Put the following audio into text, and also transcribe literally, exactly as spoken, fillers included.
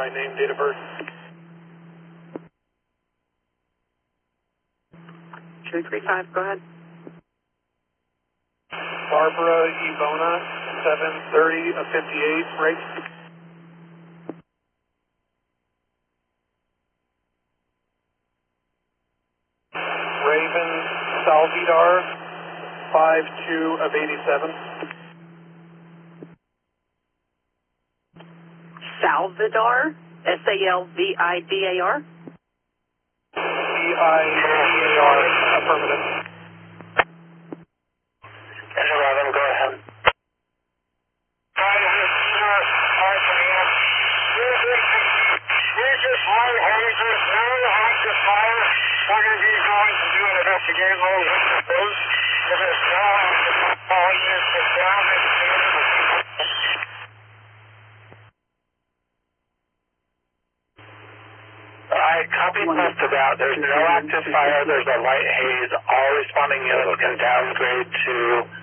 by name, date of birth. two three five, go ahead. Barbara Ivona, seven thirty of fifty-eight, right? Raven Salvidar, five two of eighty-seven. Salvador, S A L V I D A R? V I D A R, affirmative. eleven, go ahead. We're just light hazers, no active fire. We're going to be going to do an investigative mode with those. If it's no active fire, units get down and Alright, copy test to that. There's no active fire, there's a light haze. All responding units can downgrade to